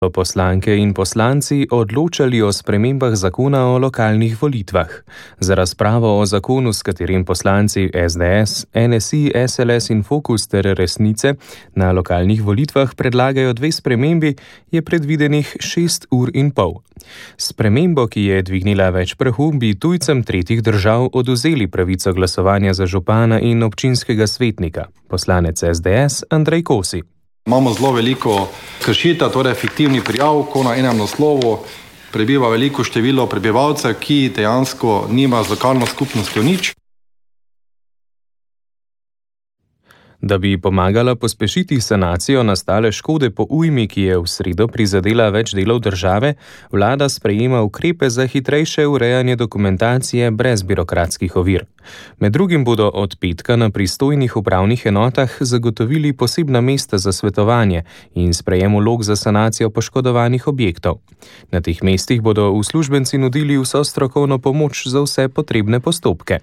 Poslanke in poslanci odločali o spremembah zakona o lokalnih volitvah. Za razpravo o zakonu, s katerim poslanci SDS, NSI, SLS in Fokus ter Resnice na lokalnih volitvah predlagajo 2 spremembi, je predvidenih 6 ur in pol. Spremembo, ki je dvignila več prahu, bi tujcem tretjih držav odvzeli pravico glasovanja za župana in občinskega svetnika. Poslanec SDS Andrej Kosi. Imamo zelo veliko kršitev, torej fiktivnih prijav, ko na enem naslovu prebiva veliko število prebivalcev, ki dejansko nima z lokalno skupnostjo nič. Da bi pomagala pospešiti sanacijo nastale škode po ujmi, ki je v sredo prizadela več delov države, vlada sprejema ukrepe za hitrejše urejanje dokumentacije brez birokratskih ovir. Med drugim bodo od petka na pristojnih upravnih enotah zagotovili posebna mesta za svetovanje in sprejem vlog za sanacijo poškodovanih objektov. Na teh mestih bodo uslužbenci nudili vso strokovno pomoč za vse potrebne postopke.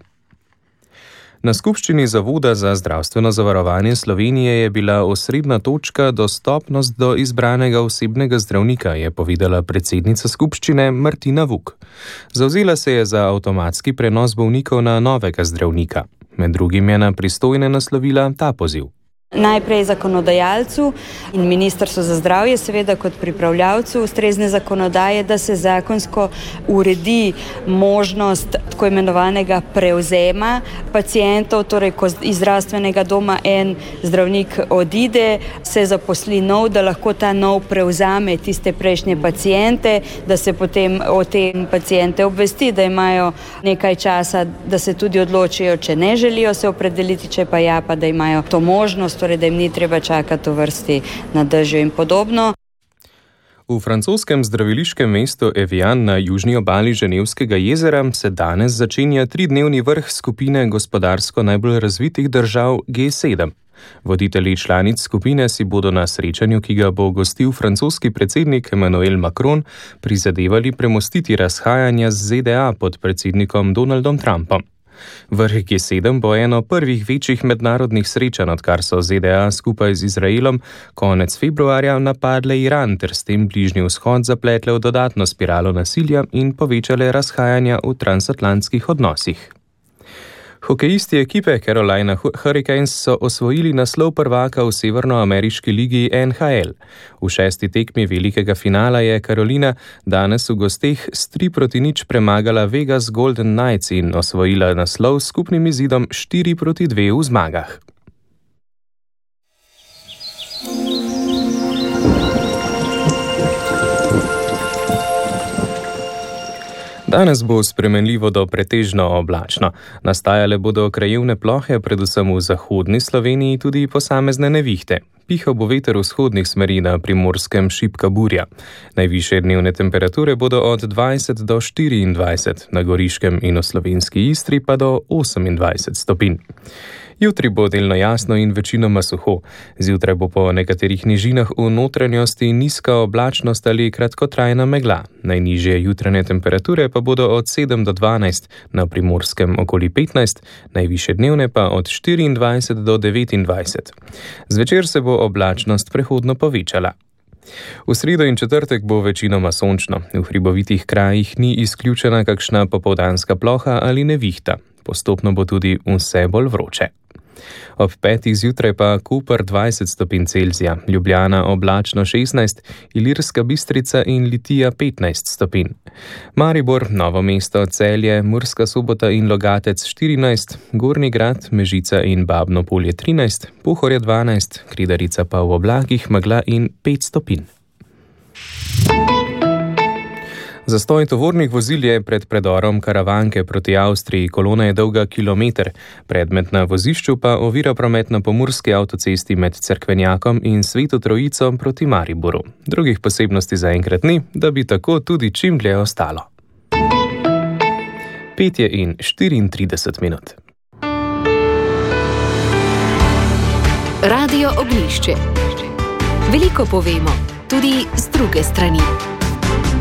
Na skupščini Zavoda za zdravstveno zavarovanje Slovenije je bila osrednja točka dostopnost do izbranega osebnega zdravnika, je povedala predsednica skupščine Martina Vuk. Zavzela se je za avtomatski prenos bolnikov na novega zdravnika. Med drugim je na pristojne naslovila ta poziv. Najprej zakonodajalcu in Ministrstvu za zdravje, seveda kot pripravljavcu ustrezne zakonodaje, da se zakonsko uredi možnost tako imenovanega prevzema pacientov, torej ko iz zdravstvenega doma en zdravnik odide, se zaposli nov, da lahko ta nov prevzame tiste prejšnje paciente, da se potem o tem paciente obvesti, da imajo nekaj časa, da se tudi odločijo, če ne želijo se opredeliti, če pa ja, pa da imajo to možnost, torej da jim ni treba čakati v vrsti na dežju in podobno. V francoskem zdraviliškem mestu Evian na južni obali Ženevskega jezera se danes začenja 3-dnevni vrh skupine gospodarsko najbolj razvitih držav G7. Voditelji članic skupine si bodo na srečanju, ki ga bo gostil francoski predsednik Emmanuel Macron, prizadevali premostiti razhajanja z ZDA pod predsednikom Donaldom Trumpom. Vrh G7 bo eno prvih večjih mednarodnih srečanj, odkar so ZDA skupaj z Izraelom konec februarja napadle Iran ter s tem Bližnji vzhod zapletle v dodatno spiralo nasilja in povečale razhajanja v transatlantskih odnosih. Hokejisti ekipe Carolina Hurricanes so osvojili naslov prvaka v severnoameriški ligi NHL. V 6. tekmi velikega finala je Carolina danes v gosteh s 3-0 premagala Vegas Golden Knights in osvojila naslov s skupnim izidom 4-2 v zmagah. Danes bo spremenljivo do pretežno oblačno. Nastajale bodo krajevne plohe, predvsem v zahodni Sloveniji, tudi posamezne nevihte. Pihal bo veter vzhodnih smeri, na Primorskem šibka burja. Najvišje dnevne temperature bodo od 20 do 24, na Goriškem in v slovenski Istri pa do 28 stopinj. Jutri bo delno jasno in večinoma suho. Zjutraj bo po nekaterih nižinah v notranjosti nizka oblačnost ali kratkotrajna megla. Najnižje jutranje temperature pa bodo od 7 do 12, na Primorskem okoli 15, najvišje dnevne pa od 24 do 29. Zvečer se bo oblačnost prehodno povečala. V sredo in četrtek bo večinoma sončno. V hribovitih krajih ni izključena kakšna popoldanska ploha ali nevihta. Postopno bo tudi vse bolj vroče. Ob 5. zjutraj pa Koper 20 stopinj Celzija, Ljubljana oblačno 16, Ilirska Bistrica in Litija 15 stopinj. Maribor, Novo mesto, Celje, Murska Sobota in Logatec 14, Gornji Grad, Mežica in Babno Polje 13, Pohorje 12, Kridarica pa v oblakih, megla in 5 stopinj. Zastoj tovornih vozil je pred predorom Karavanke proti Avstriji, kolona je dolga kilometer, predmet na vozišču pa ovira promet na pomurski avtocesti med Cerkvenjakom in Sveto Trojico proti Mariboru. Drugih posebnosti zaenkrat ni, da bi tako tudi čim dlje ostalo. 5:34 minut. Radio Oglišče. Veliko povemo, tudi z druge strani.